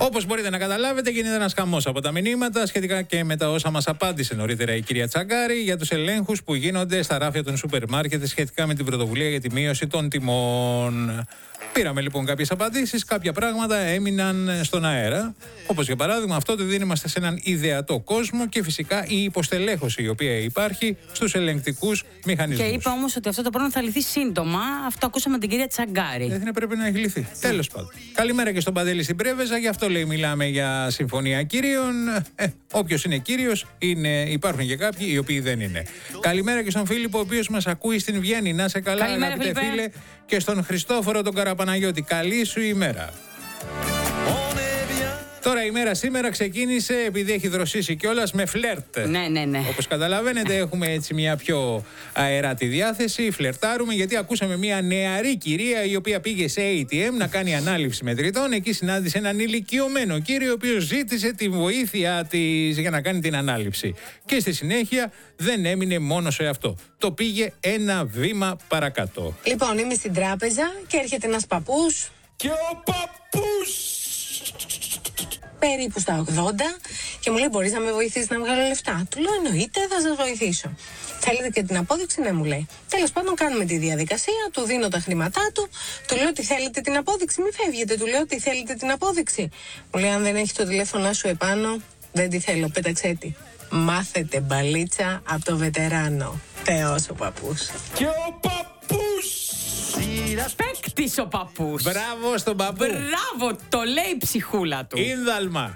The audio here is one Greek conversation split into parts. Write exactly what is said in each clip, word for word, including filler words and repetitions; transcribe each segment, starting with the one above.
Όπως μπορείτε να καταλάβετε, γίνεται ένας χαμός από τα μηνύματα σχετικά και με τα όσα μας απάντησε νωρίτερα η κυρία Τσαγκάρη για τους ελέγχους που γίνονται στα ράφια των σούπερ μάρκετ σχετικά με την πρωτοβουλία για τη μείωση των τιμών. Πήραμε λοιπόν κάποιες απαντήσεις, κάποια πράγματα έμειναν στον αέρα. Όπως για παράδειγμα αυτό ότι δεν είμαστε σε έναν ιδεατό κόσμο και φυσικά η υποστελέχωση η οποία υπάρχει στους ελεγκτικούς μηχανισμούς. Και είπε όμως ότι αυτό το πρόβλημα θα λυθεί σύντομα. Αυτό ακούσαμε την κυρία Τσαγκάρη. Δεν πρέπει να έχει λυθεί. Τέλος πάντων. Καλημέρα και στον Παντέλη στην Πρέβεζα, γι' αυτό λέει μιλάμε για συμφωνία κύριων. Ε, όποιος είναι κύριος, είναι, υπάρχουν και κάποιοι οι οποίοι δεν είναι. Καλημέρα και στον Φίλιππο, ο οποίος μας ακούει στην Βιέννη. Να σε καλά, καλημέρα, αγαπητέ φίλε. Και στον Χριστόφορο τον Καραπαναγιώτη. Καλή σου ημέρα. Τώρα η μέρα σήμερα ξεκίνησε, επειδή έχει δροσίσει κιόλας, με φλερτ. Ναι, ναι, ναι. Όπως καταλαβαίνετε, έχουμε έτσι μια πιο αεράτη διάθεση. Φλερτάρουμε, γιατί ακούσαμε μια νεαρή κυρία η οποία πήγε σε έι τι εμ να κάνει ανάληψη μετρητών. Εκεί συνάντησε έναν ηλικιωμένο κύριο, ο οποίος ζήτησε τη βοήθεια της για να κάνει την ανάληψη. Και στη συνέχεια δεν έμεινε μόνο σε αυτό. Το πήγε ένα βήμα παρακάτω. Λοιπόν, είμαι στην τράπεζα και έρχεται ένας παππούς. Και ο παππούς! Περίπου στα ογδόντα και μου λέει: μπορείς να με βοηθήσεις να βγάλω λεφτά? Του λέω: εννοείται, θα σας βοηθήσω. Θέλετε και την απόδειξη? Ναι, μου λέει. Τέλος πάντων, κάνουμε τη διαδικασία, του δίνω τα χρήματά του, του λέω: τι θέλετε την απόδειξη? Μη φεύγετε, του λέω: τι θέλετε την απόδειξη? Μου λέει: αν δεν έχει το τηλέφωνά σου επάνω, δεν τη θέλω, πέταξέ τη. Μάθετε μπαλίτσα από το βετεράνο. Θεός ο παππούς. Και ο παππούς! Παίκτης ο παππούς. Μπράβο στον παππού. Μπράβο, το λέει η ψυχούλα του. Ίνδαλμα.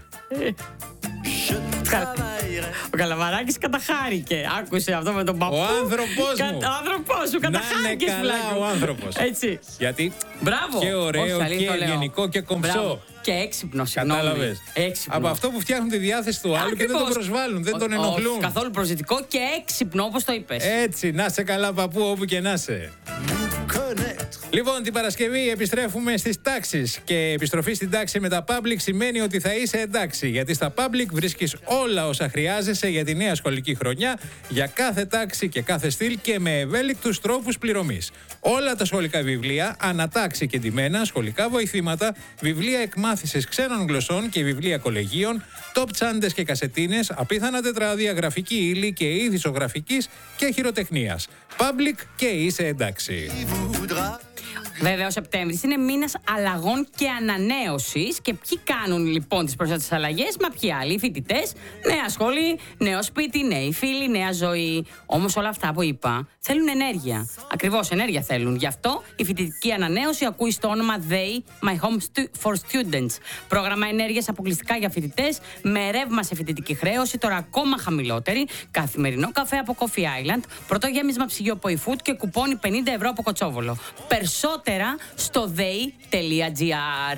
Ο Καλαμαράκης καταχάρηκε. Άκουσε αυτό με τον παππού. Ο άνθρωπός μου. Ο άνθρωπός σου καταχάρηκε. Να είναι καλά ο άνθρωπος. Έτσι. Γιατί μπράβο. Και ωραίο όχι, και ευγενικό και κομψό. Μπράβο. Και έξυπνο, συγγνώμη. Κατάλαβες. Έξυπνο. Από αυτό που φτιάχνουν τη διάθεση του άλλου. Ακριβώς. Και δεν τον προσβάλλουν, δεν τον ενοχλούν. Όχι, καθόλου προσδυτικό και έξυπνο, όπως το είπες. Έτσι, να σε καλά παππού όπου και να είσαι. Λοιπόν, την Παρασκευή επιστρέφουμε στις τάξεις. Και επιστροφή στην τάξη με τα public σημαίνει ότι θα είσαι εντάξει. Γιατί στα public βρίσκεις όλα όσα χρειάζεσαι για τη νέα σχολική χρονιά, για κάθε τάξη και κάθε στυλ και με ευέλικτους τρόπους πληρωμής. Όλα τα σχολικά βιβλία, ανατάξει και ντυμένα, σχολικά βοηθήματα, βιβλία εκμάθησης ξένων γλωσσών και βιβλία κολεγίων, top τσάντες και κασετίνες, απίθανα τετράδια, γραφική ύλη και είδη ζωγραφικής και χειροτεχνίας. Public και είσαι εντάξει. Βέβαια, ο Σεπτέμβρης είναι μήνας αλλαγών και ανανέωσης. Και ποιοι κάνουν λοιπόν τις πρόσφατες αλλαγές? Μα ποιοι άλλοι? Οι φοιτητές, νέα σχολή, νέο σπίτι, νέοι φίλοι, νέα ζωή. Όμως όλα αυτά που είπα θέλουν ενέργεια. Ακριβώς, ενέργεια θέλουν. Γι' αυτό η φοιτητική ανανέωση ακούει στο όνομα They, My Home for Students. Πρόγραμμα ενέργειας αποκλειστικά για φοιτητές, με ρεύμα σε φοιτητική χρέωση, τώρα ακόμα χαμηλότερη, καθημερινό καφέ από Coffee Island, πρώτο γέμισμα ψυγείο από eFood και κουπόνι πενήντα ευρώ από Κοτσόβολο. Περισσότερο στο they τελεία gr.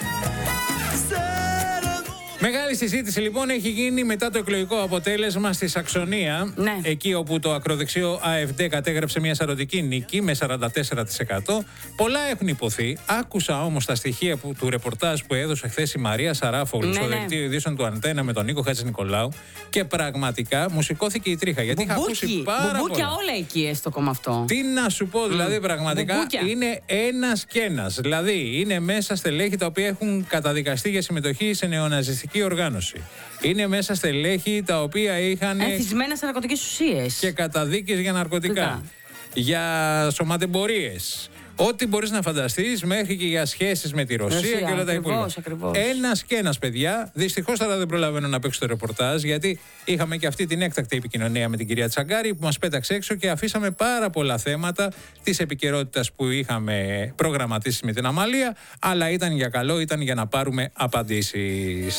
Μεγάλη συζήτηση λοιπόν έχει γίνει μετά το εκλογικό αποτέλεσμα στη Σαξονία. Ναι. Εκεί όπου το ακροδεξιό AfD κατέγραψε μια σαρωτική νίκη με σαράντα τέσσερα τοις εκατό. Πολλά έχουν υποθεί. Άκουσα όμως τα στοιχεία που, του ρεπορτάζ που έδωσε χθες η Μαρία Σαράφογλου, ναι, στο ναι. δελτίο ειδήσεων του Αντένα με τον Νίκο Χατζηνικολάου. Και πραγματικά μου σηκώθηκε η τρίχα. Γιατί Μπουμπούκι, είχα ακούσει πάρα μπουμπούκια πολλά. όλα εκεί έστω κόμμα αυτό. Τι να σου πω, δηλαδή, mm. πραγματικά Μπουμπούκια. Είναι ένας και ένας. Δηλαδή, είναι μέσα στελέχη τα οποία έχουν καταδικαστεί για συμμετοχή σε νεοναζιστική οργάνωση. Είναι μέσα στελέχη τα οποία είχαν. Εθισμένα σε ναρκωτικές ουσίες. Και καταδίκες για ναρκωτικά. Φυκά. Για σωματεμπορίες. Ό,τι μπορείς να φανταστείς, μέχρι και για σχέσεις με τη Ρωσία, Ρωσία και όλα τα υπόλοιπα. Ένας και ένας, παιδιά. Δυστυχώς τώρα δεν προλαβαίνω να παίξω το ρεπορτάζ, γιατί είχαμε και αυτή την έκτακτη επικοινωνία με την κυρία Τσαγκάρη που μας πέταξε έξω και αφήσαμε πάρα πολλά θέματα της επικαιρότητας που είχαμε προγραμματίσει με την Αμαλία. Αλλά ήταν για καλό, ήταν για να πάρουμε απαντήσεις.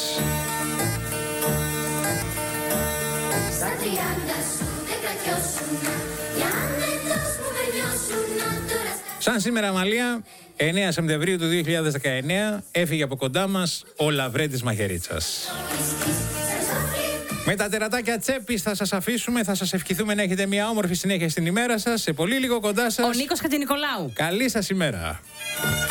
Σαν σήμερα, Αμαλία, εννέα Σεπτεμβρίου του δύο χιλιάδες δεκαεννέα, έφυγε από κοντά μας ο Λαβρέντης Μαχαιρίτσας. Με τα τερατάκια τσέπης θα σας αφήσουμε, θα σας ευχηθούμε να έχετε μια όμορφη συνέχεια στην ημέρα σας. Σε πολύ λίγο κοντά σας ο Νίκος Χατζηνικολάου. Καλή σας ημέρα.